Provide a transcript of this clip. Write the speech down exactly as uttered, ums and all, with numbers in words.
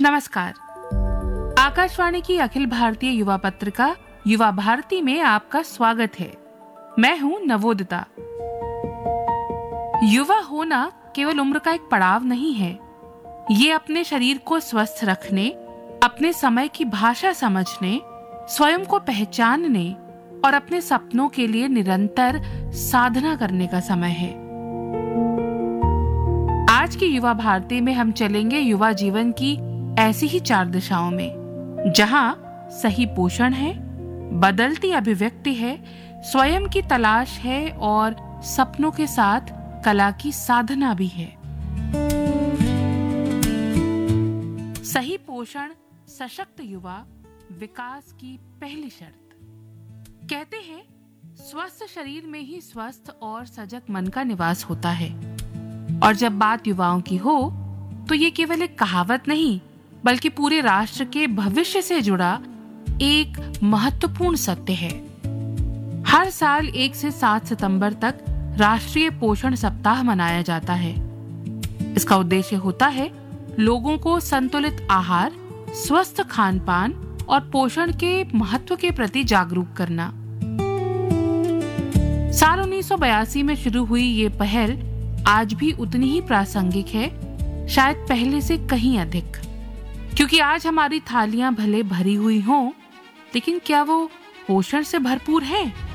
नमस्कार। आकाशवाणी की अखिल भारतीय युवा पत्रिका युवा भारती में आपका स्वागत है। मैं हूं नवोदिता। युवा होना केवल उम्र का एक पड़ाव नहीं है, ये अपने शरीर को स्वस्थ रखने, अपने समय की भाषा समझने, स्वयं को पहचानने और अपने सपनों के लिए निरंतर साधना करने का समय है। आज की युवा भारती में हम चलेंगे युवा जीवन की ऐसी ही चार दिशाओं में, जहां सही पोषण है, बदलती अभिव्यक्ति है, स्वयं की तलाश है और सपनों के साथ कला की साधना भी है। सही पोषण सशक्त युवा विकास की पहली शर्त। कहते हैं स्वस्थ शरीर में ही स्वस्थ और सजग मन का निवास होता है। और जब बात युवाओं की हो तो ये केवल एक कहावत नहीं, बल्कि पूरे राष्ट्र के भविष्य से जुड़ा एक महत्वपूर्ण सत्य है। हर साल एक से सात सितंबर तक राष्ट्रीय पोषण सप्ताह मनाया जाता है। इसका उद्देश्य होता है लोगों को संतुलित आहार, स्वस्थ खान पान और पोषण के महत्व के प्रति जागरूक करना। साल उन्नीस सौ बयासी में शुरू हुई ये पहल आज भी उतनी ही प्रासंगिक है, शायद पहले से कहीं अधिक। क्योंकि आज हमारी थालियां भले भरी हुई हों, लेकिन क्या वो पोषण से भरपूर है?